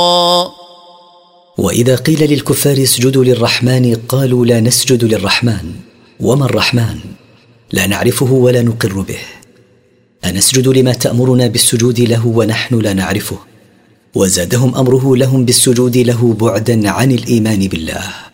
وإذا قيل للكفار اسجدوا للرحمن قالوا لا نسجد للرحمن. وما الرحمن؟ لا نعرفه ولا نقر به. أنسجد لما تأمرنا بالسجود له ونحن لا نعرفه؟ وزادهم أمره لهم بالسجود له بعدا عن الإيمان بالله.